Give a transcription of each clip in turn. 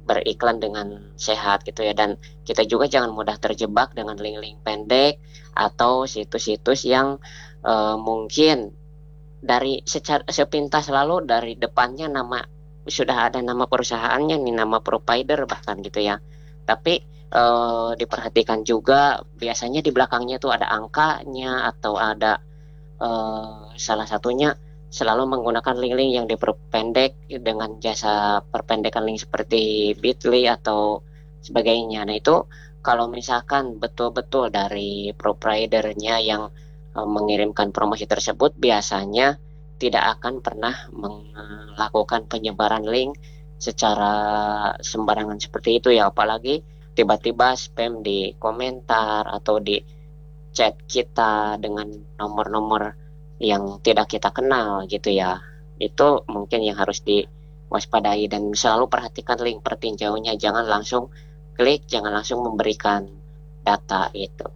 beriklan dengan sehat gitu ya, dan kita juga jangan mudah terjebak dengan link-link pendek atau situs-situs yang mungkin dari secara sepintas lalu dari depannya sudah ada nama perusahaannya nih, nama provider bahkan gitu ya, tapi diperhatikan juga biasanya di belakangnya tuh ada angkanya atau ada salah satunya selalu menggunakan link-link yang diperpendek dengan jasa perpendekan link seperti Bitly atau sebagainya. Nah itu kalau misalkan betul-betul dari providernya yang mengirimkan promosi tersebut, biasanya tidak akan pernah melakukan penyebaran link secara sembarangan seperti itu ya, apalagi tiba-tiba spam di komentar atau di chat kita dengan nomor-nomor yang tidak kita kenal gitu ya. Itu mungkin yang harus diwaspadai, dan selalu perhatikan link pertinjaunya, jangan langsung klik, jangan langsung memberikan data itu.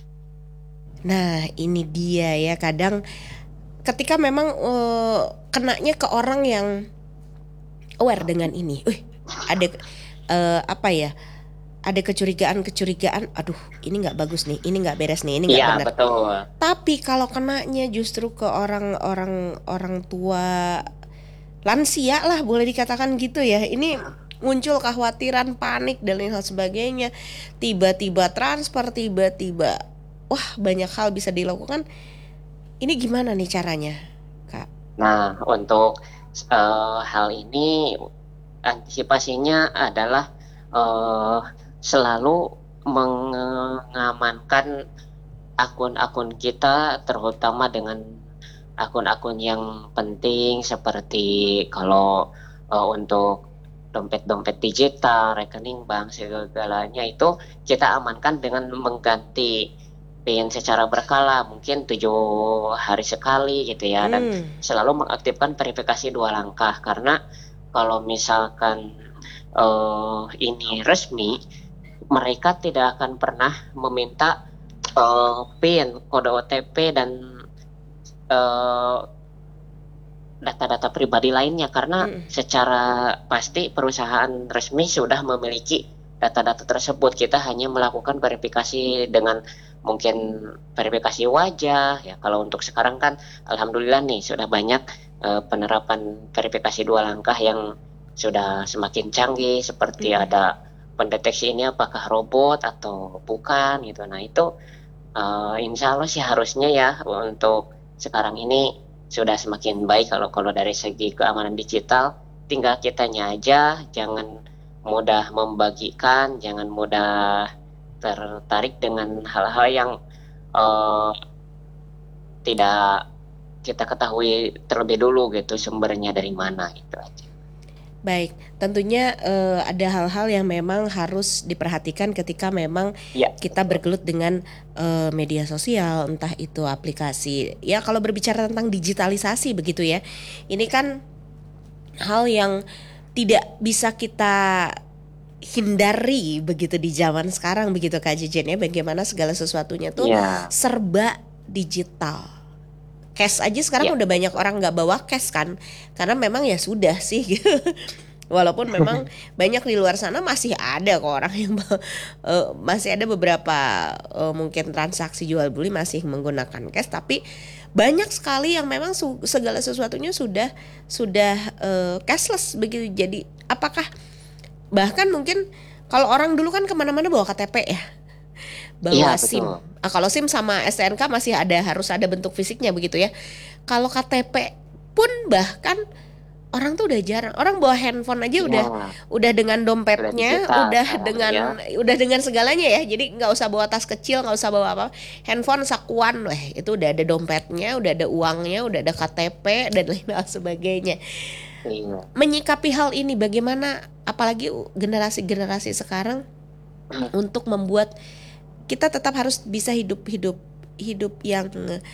Nah, ini dia ya, kadang ketika memang kenanya ke orang yang aware dengan ini. Ada apa ya? Ada kecurigaan, aduh ini nggak bagus nih, ini nggak beres nih, ini nggak Iya, benar. betul. Tapi kalau kenanya justru ke orang tua lansia lah, boleh dikatakan gitu ya, ini muncul kekhawatiran, panik dan lain hal sebagainya. Tiba-tiba transfer, tiba-tiba wah banyak hal bisa dilakukan. Ini gimana nih caranya, Kak? Nah, untuk hal ini antisipasinya adalah eh, selalu mengamankan akun-akun kita, terutama dengan akun-akun yang penting seperti kalau untuk dompet-dompet digital, rekening bank, segalanya itu kita amankan dengan mengganti PIN secara berkala, mungkin 7 hari sekali gitu ya, dan selalu mengaktifkan verifikasi 2 langkah, karena kalau misalkan ini resmi, mereka tidak akan pernah meminta PIN, kode OTP, dan data-data pribadi lainnya, karena secara pasti perusahaan resmi sudah memiliki data-data tersebut. Kita hanya melakukan verifikasi dengan mungkin verifikasi wajah ya. Kalau untuk sekarang kan alhamdulillah nih sudah banyak penerapan verifikasi 2 langkah yang sudah semakin canggih, seperti ada pendeteksi ini apakah robot atau bukan gitu. Nah itu insya Allah sih harusnya ya untuk sekarang ini sudah semakin baik. Kalau dari segi keamanan digital, tinggal kitanya aja jangan mudah membagikan, jangan mudah tertarik dengan hal-hal yang uh, tidak kita ketahui terlebih dulu gitu, sumbernya dari mana itu aja. Baik, tentunya ada hal-hal yang memang harus diperhatikan ketika memang Ya, kita bergelut dengan media sosial, entah itu aplikasi. Ya kalau berbicara tentang digitalisasi begitu ya, ini kan hal yang tidak bisa kita hindari begitu di zaman sekarang begitu Kak Jejen ya, bagaimana segala sesuatunya tuh ya, serba digital. Cash aja sekarang ya. udah banyak orang nggak bawa cash kan, karena memang ya sudah sih gitu. Walaupun memang banyak di luar sana masih ada kok orang yang masih ada beberapa mungkin transaksi jual beli masih menggunakan cash, tapi banyak sekali yang memang segala sesuatunya sudah cashless begitu. Jadi apakah bahkan mungkin kalau orang dulu kan kemana-mana bawa KTP ya, Iya, bawa SIM. betul. Kalau SIM sama STNK masih harus ada bentuk fisiknya begitu ya. Kalau KTP pun bahkan orang tuh udah jarang. Orang bawa handphone aja Iya, udah dengan sudah dompetnya, digital sekarang ya. udah dengan segalanya ya. Jadi nggak usah bawa tas kecil, nggak usah bawa apa. Handphone sakuan, weh itu udah ada dompetnya, udah ada uangnya, udah ada KTP dan lain sebagainya. Iya. Menyikapi hal ini bagaimana? Apalagi generasi-generasi sekarang untuk membuat kita tetap harus bisa hidup yang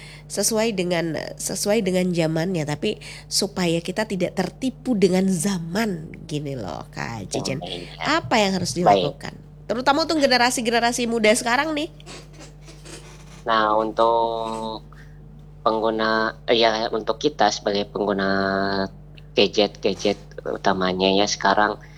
sesuai dengan zamannya, tapi supaya kita tidak tertipu dengan zaman gini loh Kak Jejen. Apa yang harus Baik. dilakukan? Terutama untuk generasi muda sekarang nih. Nah, untuk untuk kita sebagai pengguna gadget utamanya ya sekarang,